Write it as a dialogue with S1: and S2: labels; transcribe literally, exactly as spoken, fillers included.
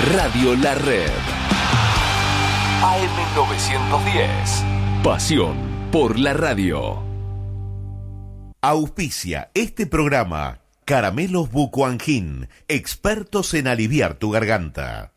S1: Radio La Red. A M novecientos diez. Pasión por la radio.
S2: Auspicia este programa Caramelos Bucoangin, expertos en aliviar tu garganta.